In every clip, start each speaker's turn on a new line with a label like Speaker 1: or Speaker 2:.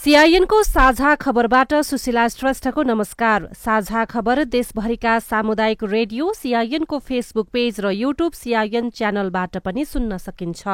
Speaker 1: सीआईएनको साझा खबरबाट सुशीला श्रेष्ठको नमस्कार। साझा खबर देशभरिका सामुदायिक रेडियो सीआईएनको फेसबुक पेज र युट्युब सीआईएन च्यानलबाट पनि सुन्न सकिन्छ।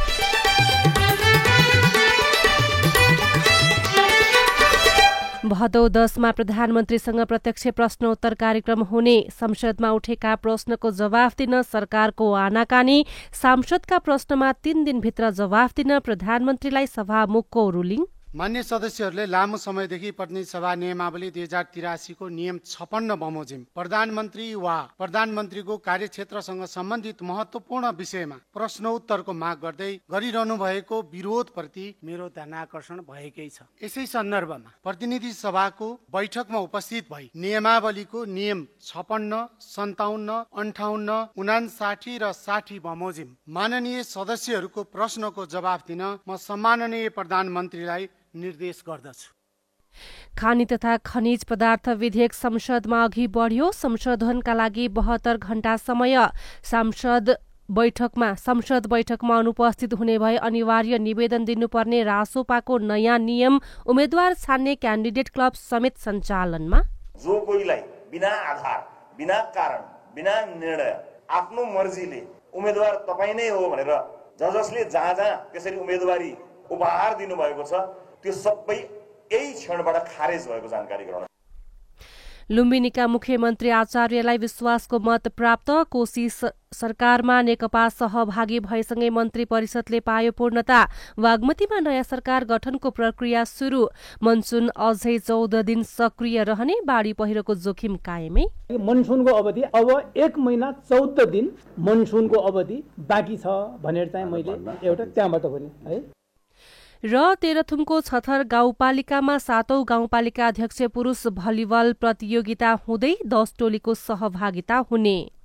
Speaker 1: भदौ 10 मा प्रधानमन्त्रीसँग प्रत्यक्ष प्रश्नोत्तर कार्यक्रम हुने, संसदमा उठेका प्रश्नको जवाफ दिन सरकारको आनाकानी, सांसदका प्रश्नमा 3 दिनभित्र जवाफ दिन प्रधानमन्त्रीलाई सभामुखको रुलिङ।
Speaker 2: मान्य सदस्यहरूले लामो समयदेखि प्रतिनिधि सभा नियमावली 2083 को नियम 56 बमोजिम प्रधानमन्त्री वा प्रधानमन्त्रीको कार्यक्षेत्रसँग सम्बन्धित महत्वपूर्ण विषयमा प्रश्नोत्तरको माग गर्दै गरिरहनु भएको विरोधप्रति मेरो ध्यानाकर्षण भएकै छ। यसै सन्दर्भमा प्रतिनिधि सभाको बैठकमा उपस्थित भई नियमावलीको नियम 56, 57, 58, 59 र 60 बमोजिम माननीय सदस्यहरूको प्रश्नको जवाफ दिन म सम्माननीय प्रधानमन्त्रीलाई निर्देश गर्दछु।
Speaker 1: खानी तथा खनिज पदार्थ विधेयक संसदमा अघि बढ्यो। संशोधनका लागि 72 घण्टा समय। संसद बैठकमा अनुपस्थित हुने भए अनिवार्य निवेदन दिनुपर्ने रासोपाको नयाँ नियम उम्मेद्वार छान्ने क्यान्डिडेट क्लब समेत सञ्चालनमा।
Speaker 3: जो कोहीलाई बिना आधार, बिना कारण, बिना निर्णय आफ्नो मर्जीले उम्मेद्वार तपाईँ नै हो भनेर जसले जहाँ त्यसरी उम्मेदवारी उपहार दिनुभएको छ त्यो सबै यही क्षणबाट खारेज भएको जानकारी गराउन।
Speaker 1: लुम्बिनीका मुख्यमन्त्री आचार्यलाई विश्वासको मत प्राप्त। कोशी सरकारमा नेकपा सहभागी भएसँगै मन्त्री परिषदले पायो पूर्णता। बागमतीमा नयाँ सरकार गठनको प्रक्रिया सुरु। मनसुन अझै 14 दिन सक्रिय रहने, बाढी पहिरोको जोखिम कायमै।
Speaker 4: मनसुनको अवधि अब 1 महिना 14 दिन मनसुनको अवधि बाँकी छ भनेर चाहिँ मैले एउटा त्यहाँबाट पनि है।
Speaker 1: र तेह्रथुमको छथर गाउँपालिकामा 7औं गाउँपालिका अध्यक्ष पुरुष भलिबल प्रतियोगिता हुँदै 10 टोलीको सहभागिता हुने।